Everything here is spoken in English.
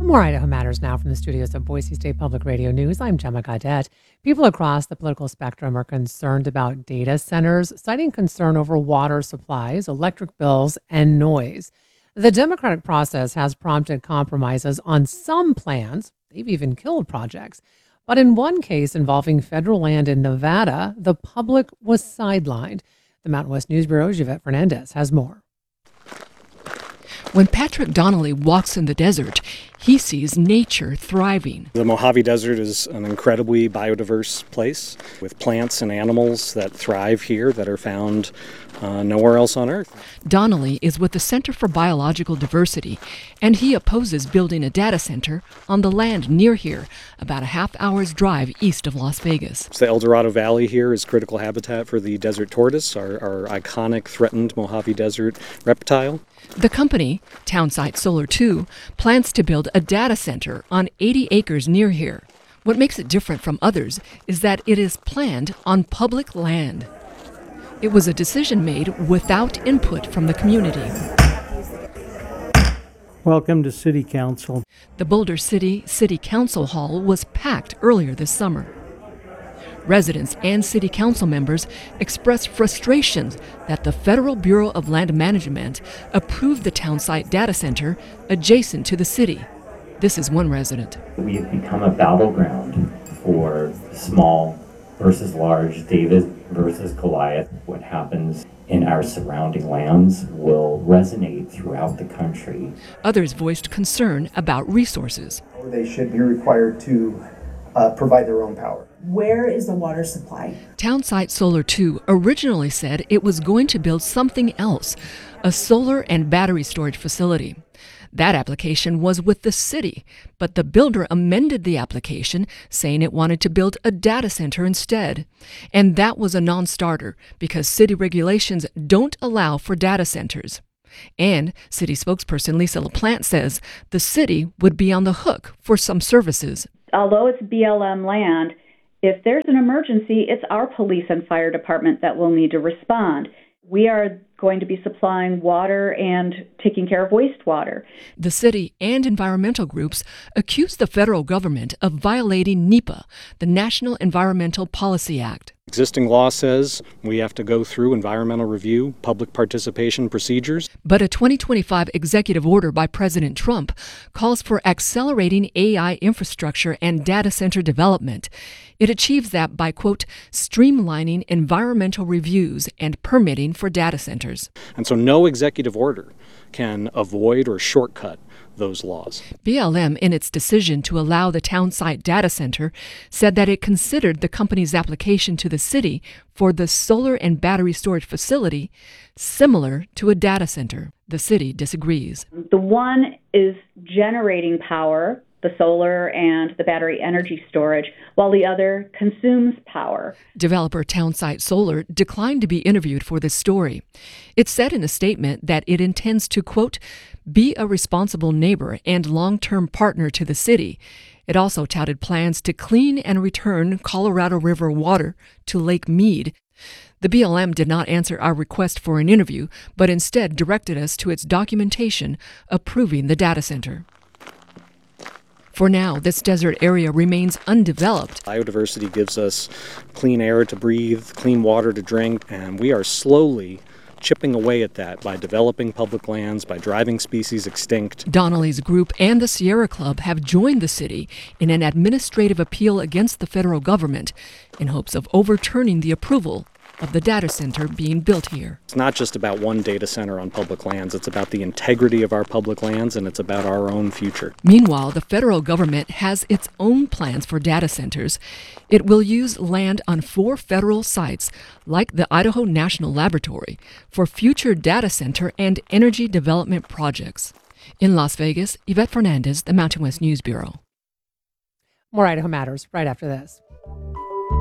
More Idaho Matters now from the studios of Boise State Public Radio News. I'm Gemma Gaudette. People across the political spectrum are concerned about data centers, citing concern over water supplies, electric bills, and noise. The democratic process has prompted compromises on some plans. They've even killed projects. But in one case involving federal land in Nevada, the public was sidelined. The Mountain West News Bureau's Yvette Fernandez has more. When Patrick Donnelly walks in the desert, he sees nature thriving. The Mojave Desert is an incredibly biodiverse place with plants and animals that thrive here that are found nowhere else on Earth. Donnelly is with the Center for Biological Diversity, and he opposes building a data center on the land near here, about a half-hour's drive east of Las Vegas. So the El Dorado Valley here is critical habitat for the desert tortoise, our iconic threatened Mojave Desert reptile. The company, Townsite Solar 2, plans to build a data center on 80 acres near here. What makes it different from others is that it is planned on public land. It was a decision made without input from the community. Welcome to City Council. The Boulder City City Council Hall was packed earlier this summer. Residents and city council members expressed frustration that the Federal Bureau of Land Management approved the Townsite data center adjacent to the city. This is one resident. We've become a battleground for small versus large, David versus Goliath. What happens in our surrounding lands will resonate throughout the country. Others voiced concern about resources. They should be required to provide their own power. Where is the water supply? Townsite Solar 2 originally said it was going to build something else, a solar and battery storage facility. That application was with the city, but the builder amended the application, saying it wanted to build a data center instead. And that was a non-starter because city regulations don't allow for data centers. And city spokesperson Lisa LaPlante says the city would be on the hook for some services. Although it's BLM land, if there's an emergency, it's our police and fire department that will need to respond. We are going to be supplying water and taking care of wastewater. The city and environmental groups accuse the federal government of violating NEPA, the National Environmental Policy Act. Existing law says we have to go through environmental review, public participation procedures. But a 2025 executive order by President Trump calls for accelerating AI infrastructure and data center development. It achieves that by, quote, streamlining environmental reviews and permitting for data centers. And so no executive order can avoid or shortcut those laws. BLM, in its decision to allow the Townsite data center, said that it considered the company's application to the city for the solar and battery storage facility similar to a data center. The city disagrees. The one is generating power, the solar and the battery energy storage, while the other consumes power. Developer Townsite Solar declined to be interviewed for this story. It said in a statement that it intends to, quote, be a responsible neighbor and long-term partner to the city. It also touted plans to clean and return Colorado River water to Lake Mead. The BLM did not answer our request for an interview, but instead directed us to its documentation approving the data center. For now, this desert area remains undeveloped. Biodiversity gives us clean air to breathe, clean water to drink, and we are slowly chipping away at that by developing public lands, by driving species extinct. Donnelly's group and the Sierra Club have joined the city in an administrative appeal against the federal government in hopes of overturning the approval of the data center being built here. It's not just about one data center on public lands. It's about the integrity of our public lands, and it's about our own future. Meanwhile, the federal government has its own plans for data centers. It will use land on 4 federal sites, like the Idaho National Laboratory, for future data center and energy development projects. In Las Vegas, Yvette Fernandez, the Mountain West News Bureau. More Idaho Matters right after this.